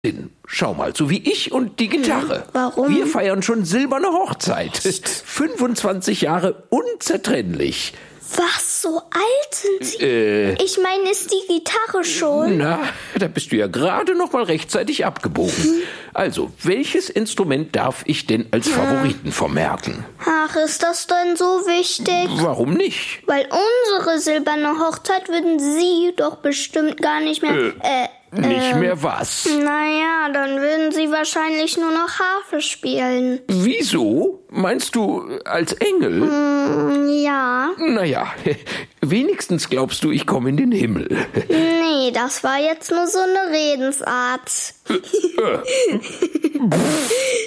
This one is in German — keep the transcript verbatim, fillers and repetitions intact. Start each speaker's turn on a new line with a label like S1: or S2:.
S1: Schau mal, so wie ich und die Gitarre.
S2: Warum?
S1: Wir feiern schon silberne Hochzeit. fünfundzwanzig Jahre unzertrennlich.
S2: Was, so alt sind Sie?
S1: Äh,
S2: Ich meine, ist die Gitarre schon?
S1: na, da bist du ja gerade noch mal rechtzeitig abgebogen. Also, welches Instrument darf ich denn als Favoriten vermerken?
S2: Ach, ist das denn so wichtig?
S1: Warum nicht?
S2: Weil unsere silberne Hochzeit würden Sie doch bestimmt gar nicht mehr... Äh,
S1: Nicht mehr was?
S2: naja, dann würden Sie wahrscheinlich nur noch Harfe spielen.
S1: Wieso? Meinst du als Engel?
S2: Ja.
S1: Naja, wenigstens glaubst du, ich komme in den Himmel.
S2: Nee, das war jetzt nur so eine Redensart.